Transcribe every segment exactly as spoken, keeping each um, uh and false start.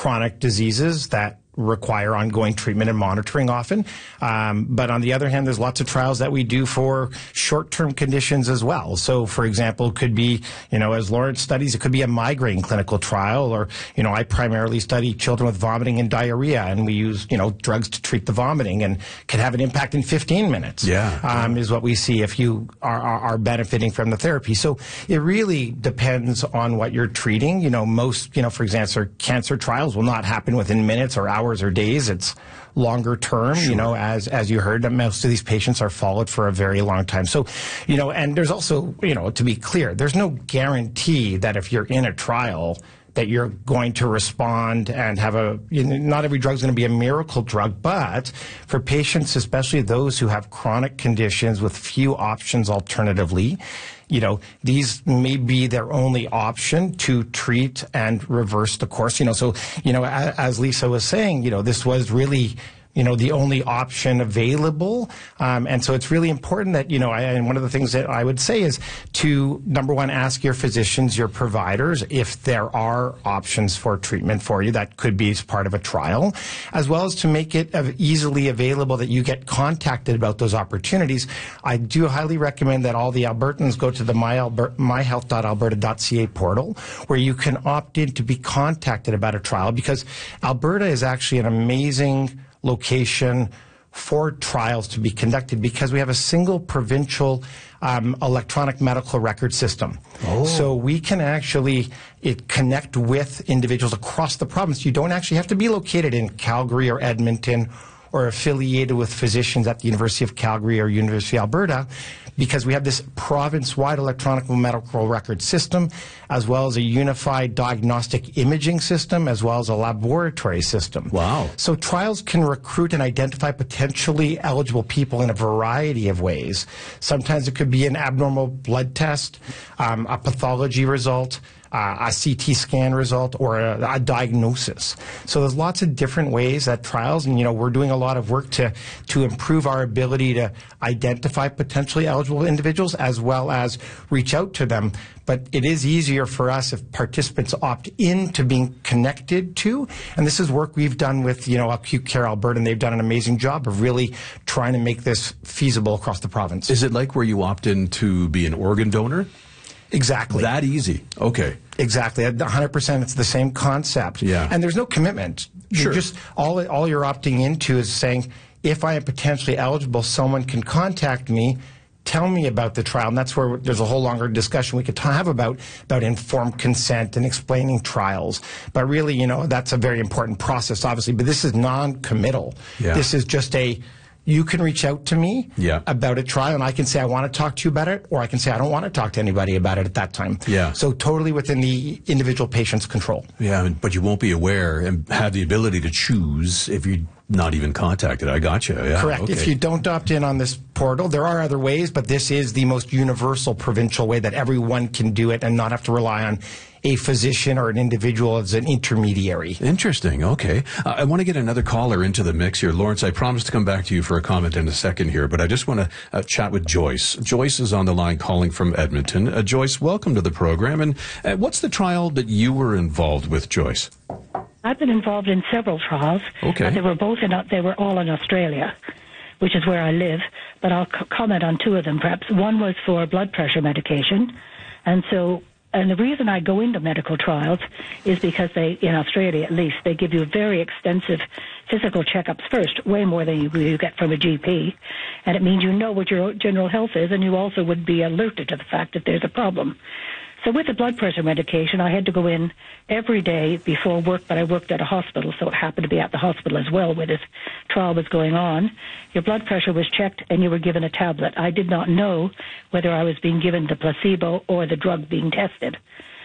chronic diseases that require ongoing treatment and monitoring often. Um, but on the other hand, there's lots of trials that we do for short-term conditions as well. So, for example, it could be, you know, as Lawrence studies, it could be a migraine clinical trial, or, you know, I primarily study children with vomiting and diarrhea, and we use, you know, drugs to treat the vomiting, and can have an impact in fifteen minutes. Yeah. Um, is what we see if you are, are, are benefiting from the therapy. So it really depends on what you're treating. You know, most, you know, for example, cancer trials will not happen within minutes or hours or days. It's longer term, sure. you know, as as you heard, most of these patients are followed for a very long time. So, you know, and there's also, you know, to be clear, there's no guarantee that if you're in a trial that you're going to respond and have a, you know, not every drug is going to be a miracle drug, but for patients, especially those who have chronic conditions with few options alternatively, you know, these may be their only option to treat and reverse the course. You know, so, you know, as, as Lisa was saying, you know, this was really, you know, the only option available. Um, and so it's really important that, you know, I, and one of the things that I would say is to, number one, ask your physicians, your providers, if there are options for treatment for you that could be as part of a trial, as well as to make it easily available that you get contacted about those opportunities. I do highly recommend that all the Albertans go to the my health dot alberta dot c a portal, where you can opt in to be contacted about a trial, because Alberta is actually an amazing location for trials to be conducted, because we have a single provincial um, electronic medical record system. Oh. So we can actually it connect with individuals across the province. You don't actually have to be located in Calgary or Edmonton or affiliated with physicians at the University of Calgary or University of Alberta, because we have this province-wide electronic medical record system, as well as a unified diagnostic imaging system, as well as a laboratory system. Wow. So trials can recruit and identify potentially eligible people in a variety of ways. Sometimes it could be an abnormal blood test, um, a pathology result, Uh, a C T scan result, or a, a diagnosis. So there's lots of different ways that trials, and you know, we're doing a lot of work to to improve our ability to identify potentially eligible individuals, as well as reach out to them. But it is easier for us if participants opt in to being connected to, and this is work we've done with, you know, Acute Care Alberta, and they've done an amazing job of really trying to make this feasible across the province. Is it like where you opt in to be an organ donor? Exactly. That easy. Okay. Exactly. one hundred percent. It's the same concept. Yeah. And there's no commitment. Sure. You're just, all, all you're opting into is saying, if I am potentially eligible, someone can contact me, tell me about the trial. And that's where there's a whole longer discussion we could have about, about informed consent and explaining trials. But really, you know, that's a very important process, obviously. But this is non-committal. Yeah. This is just a, you can reach out to me yeah. about a trial, and I can say I want to talk to you about it, or I can say I don't want to talk to anybody about it at that time. Yeah. So totally within the individual patient's control. Yeah, but you won't be aware and have the ability to choose if you're not even contacted. I gotcha. Yeah, correct. Okay. If you don't opt in on this portal, there are other ways, but this is the most universal provincial way that everyone can do it and not have to rely on a physician or an individual as an intermediary. Interesting. Okay. Uh, I want to get another caller into the mix here. Lawrence, I promised to come back to you for a comment in a second here, but I just want to uh, chat with Joyce. Joyce is on the line calling from Edmonton. Uh, Joyce, welcome to the program. And uh, what's the trial that you were involved with, Joyce? I've been involved in several trials. Okay. Uh, they were both in, they were all in Australia, which is where I live, but I'll c- comment on two of them perhaps. One was for blood pressure medication, and so And the reason I go into medical trials is because they, in Australia at least, they give you very extensive physical checkups first, way more than you, you get from a G P. And it means you know what your general health is, and you also would be alerted to the fact that there's a problem. So with the blood pressure medication, I had to go in every day before work, but I worked at a hospital, so it happened to be at the hospital as well where this trial was going on. Your blood pressure was checked, and you were given a tablet. I did not know whether I was being given the placebo or the drug being tested.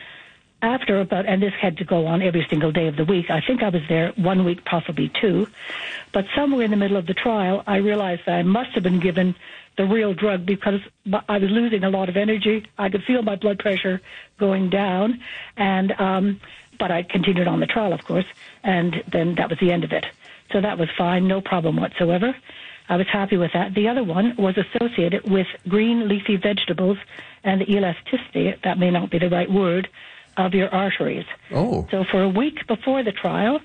After about, and this had to go on every single day of the week, I think I was there one week, possibly two, but somewhere in the middle of the trial, I realized that I must have been given the real drug because I was losing a lot of energy. I could feel my blood pressure going down, and um, but I continued on the trial, of course, and then that was the end of it. So that was fine, no problem whatsoever. I was happy with that. The other one was associated with green leafy vegetables and the elasticity, that may not be the right word, of your arteries. Oh. So for a week before the trial,